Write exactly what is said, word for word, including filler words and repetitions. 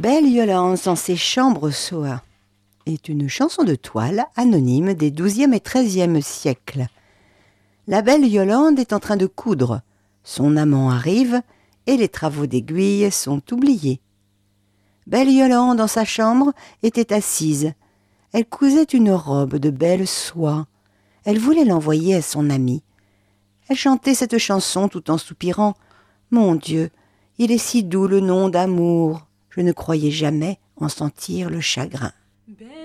Belle Yolande en ses chambres soa est une chanson de toile anonyme des douzième et treizième siècles. La belle Yolande est en train de coudre. Son amant arrive et les travaux d'aiguille sont oubliés. Belle Yolande en sa chambre était assise. Elle cousait une robe de belle soie. Elle voulait l'envoyer à son ami. Elle chantait cette chanson tout en soupirant. « Mon Dieu, il est si doux le nom d'amour. Je ne croyais jamais en sentir le chagrin. »